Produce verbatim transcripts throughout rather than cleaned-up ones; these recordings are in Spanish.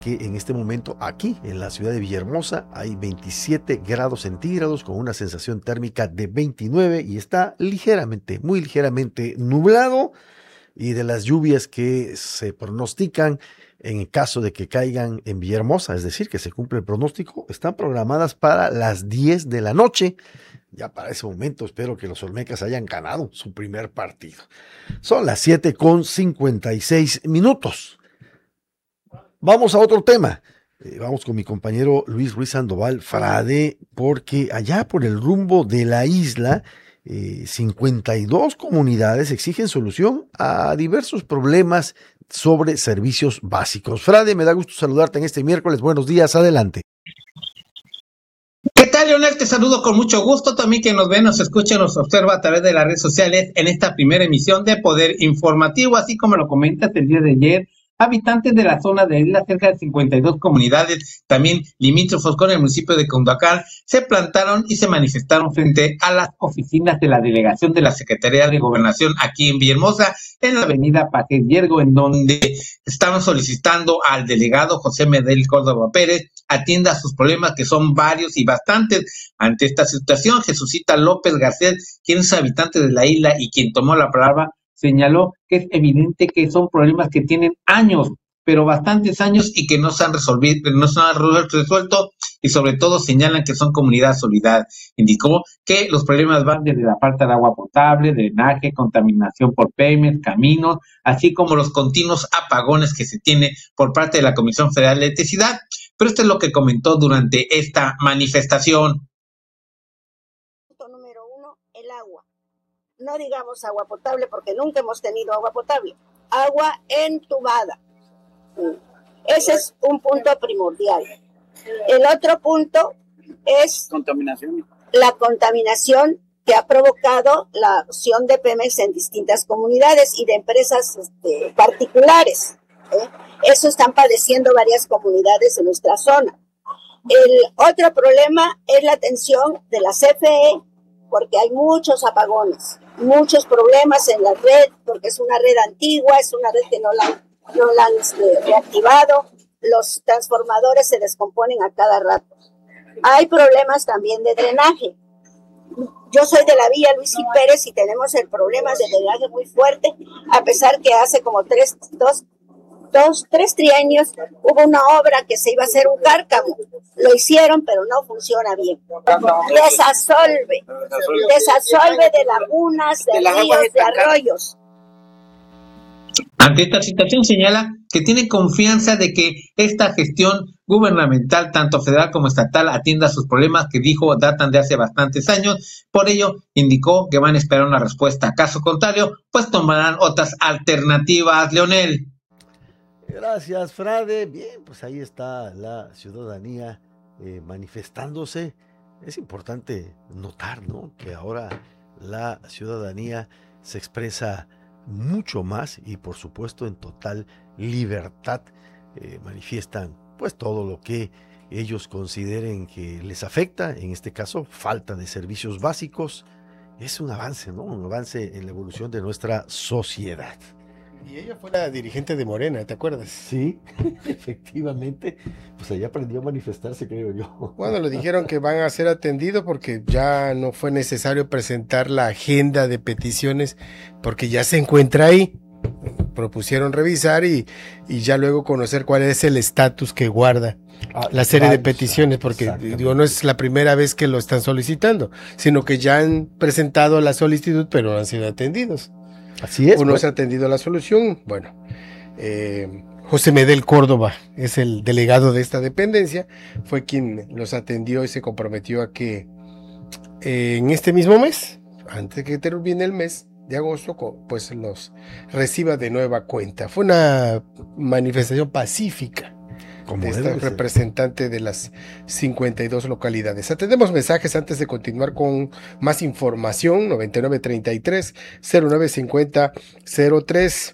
que en este momento aquí en la ciudad de Villahermosa hay veintisiete grados centígrados con una sensación térmica de veintinueve y está ligeramente, muy ligeramente nublado, y de las lluvias que se pronostican en caso de que caigan en Villahermosa, es decir, que se cumple el pronóstico, están programadas para las diez de la noche. Ya para ese momento espero que los Olmecas hayan ganado su primer partido. Son las siete con cincuenta y seis minutos. Vamos a otro tema. Eh, vamos con mi compañero Luis Ruiz Sandoval Frade, porque allá por el rumbo de la isla, eh, cincuenta y dos comunidades exigen solución a diversos problemas sobre servicios básicos. Frade, me da gusto saludarte en este miércoles. Buenos días, adelante. ¿Qué tal, Leonel? Te saludo con mucho gusto. También que nos ve, nos escucha, nos observa a través de las redes sociales en esta primera emisión de Poder Informativo. Así como lo comentas el día de ayer, habitantes de la zona de isla, cerca de cincuenta y dos comunidades, también limítrofos con el municipio de Cunduacán, se plantaron y se manifestaron frente a las oficinas de la delegación de la Secretaría de Gobernación aquí en Villahermosa, en la avenida Pajes Yergo, en donde estaban solicitando al delegado José Medel Córdoba Pérez atienda sus problemas, que son varios y bastantes. Ante esta situación, Jesucita López Garcés, quien es habitante de la isla y quien tomó la palabra, señaló que es evidente que son problemas que tienen años, pero bastantes años, y que no se han resolvido, no se han resuelto, y sobre todo señalan que son comunidades olvidadas. Indicó que los problemas van desde la falta de agua potable, drenaje, contaminación por P M S, caminos, así como los continuos apagones que se tiene por parte de la Comisión Federal de Electricidad. Pero esto es lo que comentó durante esta manifestación. Punto número uno, el agua. No digamos agua potable porque nunca hemos tenido agua potable. Agua entubada. Ese es un punto primordial. El otro punto es contaminación. La contaminación que ha provocado la acción de P M S en distintas comunidades y de empresas este, particulares. ¿eh? Eso están padeciendo varias comunidades de nuestra zona. El otro problema es la atención de la C F E, porque hay muchos apagones, muchos problemas en la red, porque es una red antigua, es una red que no la, no la han este, reactivado, los transformadores se descomponen a cada rato. Hay problemas también de drenaje. Yo soy de la Villa Luis y Pérez y tenemos el problema de drenaje muy fuerte, a pesar que hace como tres, dos, dos, tres trienios hubo una obra que se iba a hacer un cárcamo. Lo hicieron, pero no funciona bien. Desasolve, desasolve de lagunas, de ríos, de arroyos. Ante esta situación señala que tiene confianza de que esta gestión gubernamental, tanto federal como estatal, atienda sus problemas que dijo datan de hace bastantes años. Por ello, indicó que van a esperar una respuesta. Caso contrario, pues tomarán otras alternativas. Leonel. Gracias, Frade. Bien, pues ahí está la ciudadanía eh, manifestándose. Es importante notar, ¿no?, que ahora la ciudadanía se expresa mucho más y por supuesto en total libertad. Eh, manifiestan pues todo lo que ellos consideren que les afecta, en este caso falta de servicios básicos. Es un avance, ¿no? Un avance en la evolución de nuestra sociedad. Y ella fue la dirigente de Morena, ¿te acuerdas? Sí, efectivamente. Pues ella aprendió a manifestarse, creo yo. Bueno, le dijeron que van a ser atendidos porque ya no fue necesario presentar la agenda de peticiones porque ya se encuentra ahí. Propusieron revisar y, y ya luego conocer cuál es el estatus que guarda ah, la serie de peticiones, porque digo, no es la primera vez que lo están solicitando, sino que ya han presentado la solicitud pero no han sido atendidos. Así es. Uno se ha atendido la solución. Bueno, eh, José Medel Córdoba es el delegado de esta dependencia, fue quien los atendió y se comprometió a que eh, en este mismo mes, antes de que termine el mes de agosto, pues los reciba de nueva cuenta. Fue una manifestación pacífica de este representante de las cincuenta y dos localidades. Atendemos mensajes antes de continuar con más información. Noventa y nueve treinta y tres cero nueve cincuenta cero tres.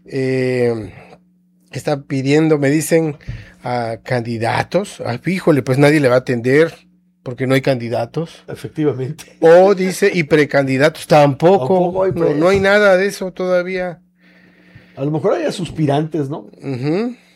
Eh, están pidiendo, me dicen, a candidatos. Ah, híjole, pues nadie le va a atender porque no hay candidatos. Efectivamente. O dice, y precandidatos tampoco. Hay pre- no, no hay nada de eso todavía. A lo mejor hay suspirantes, ¿no? Uh-huh.